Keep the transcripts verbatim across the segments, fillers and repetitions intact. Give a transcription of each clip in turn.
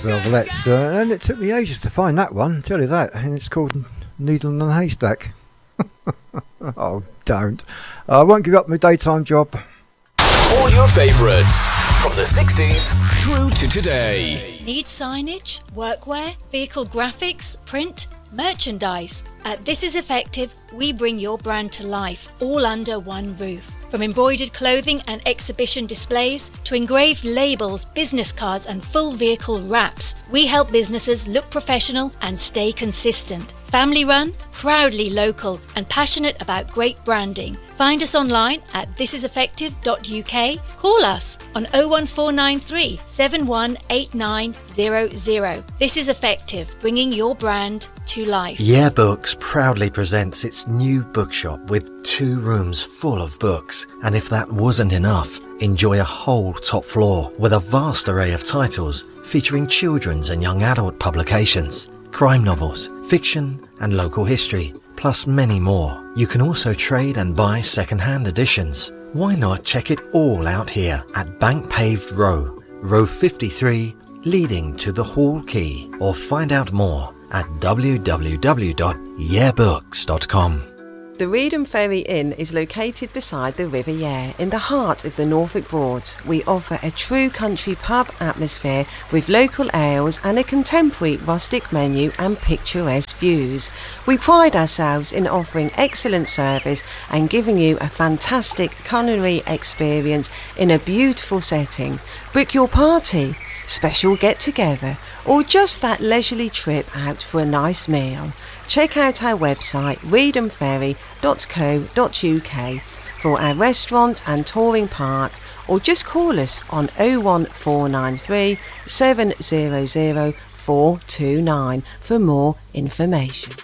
Velvets, uh, and it took me ages to find that one, tell you that, and it's called Needle in a Haystack. Oh, don't. I won't give up my daytime job. All your favourites from the sixties through to today. Need signage, workwear, vehicle graphics, print, merchandise? At This Is Effective, we bring your brand to life, all under one roof. From embroidered clothing and exhibition displays to engraved labels, business cards and full vehicle wraps, we help businesses look professional and stay consistent. Family run, proudly local and passionate about great branding. Find us online at this is effective dot U K. Call us on oh one four nine three, seven one eight nine zero zero. This is Effective, bringing your brand to life. Yeah Books proudly presents its new bookshop with two rooms full of books. And if that wasn't enough, enjoy a whole top floor with a vast array of titles featuring children's and young adult publications, crime novels, fiction and local history, plus many more. You can also trade and buy second-hand editions. Why not check it all out here at Bank Paved Row, row fifty-three, leading to the Hall Quay, or find out more at w w w dot yeah books dot com. The Reedham Ferry Inn is located beside the River Yare in the heart of the Norfolk Broads. We offer a true country pub atmosphere with local ales and a contemporary rustic menu and picturesque views. We pride ourselves in offering excellent service and giving you a fantastic culinary experience in a beautiful setting. Book your party, special get-together, or just that leisurely trip out for a nice meal. Check out our website reedham ferry dot co dot U K for our restaurant and touring park, or just call us on oh one four nine three, seven zero zero, four two nine for more information.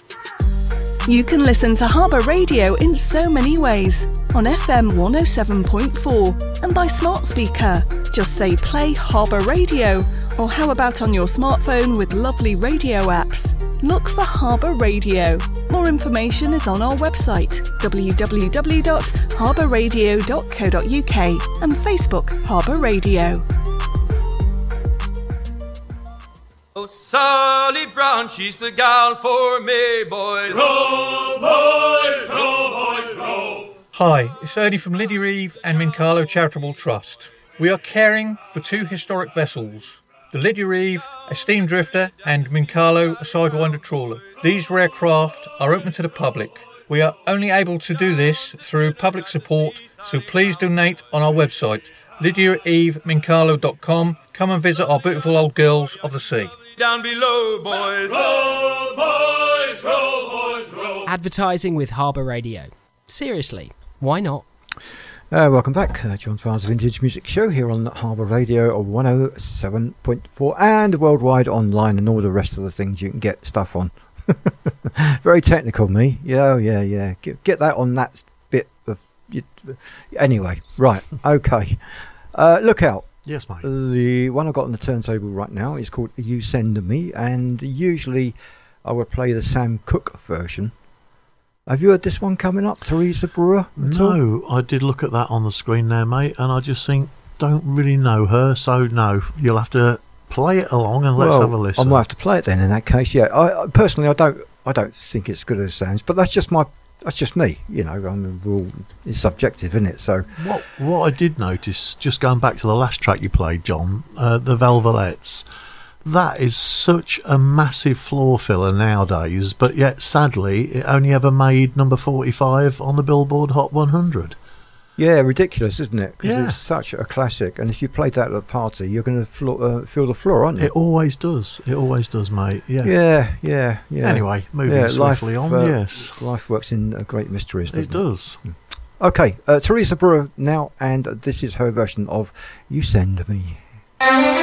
You can listen to Harbour Radio in so many ways. On F M one oh seven point four and by smart speaker. Just say play Harbour Radio, or how about on your smartphone with lovely radio apps? Look for Harbour Radio. More information is on our website w w w dot harbour radio dot co dot U K and Facebook Harbour Radio. Oh, Sally Brown, she's the gal for me, boys. Row, boys, row, boys, row. Hi, it's Ernie from Lydia Eve and Mincarlo Charitable Trust. We are caring for two historic vessels, the Lydia Eve, a steam drifter, and Mincarlo, a sidewinder trawler. These rare craft are open to the public. We are only able to do this through public support, so please donate on our website, lydia eve mincarlo dot com. Come and visit our beautiful old girls of the sea. Down below, boys. Row, boys, row, boys, row. Advertising with Harbour Radio. Seriously, why not? Uh, welcome back, uh, John Farr's Vintage Music Show here on Harbour Radio one oh seven point four and worldwide online and all the rest of the things you can get stuff on. Very technical, me. Yeah, yeah, yeah. Get, get that on that bit of... You, anyway, right, okay. Uh, look out. Yes, mate. The one I've got on the turntable right now is called You Send Me, and usually I would play the Sam Cooke version. Have you heard this one coming up, Teresa Brewer? No, all? I did look at that on the screen there, mate, and I just think, don't really know her, so no, you'll have to play it along and let's well, have a listen. I might have to play it then in that case, yeah. I, I personally, I don't I don't think it's good as it sounds, but that's just my that's just me, you know. I mean, we're all, it's subjective, isn't it? So what what I did notice, just going back to the last track you played, John, uh, the Velvets, that is such a massive floor filler nowadays, but yet sadly it only ever made number forty-five on the Billboard Hot one hundred. Yeah, ridiculous, isn't it? Because yeah. it's such a classic, and if you played that at a party, you're going to flo- uh, feel the floor, aren't you? It always does. It always does, mate. Yeah, yeah, yeah. yeah. Anyway, moving yeah, swiftly life, on. Uh, yes, life works in uh, great mysteries. Doesn't it does. It? Okay, uh, Teresa Brewer now, and this is her version of "You Send Me."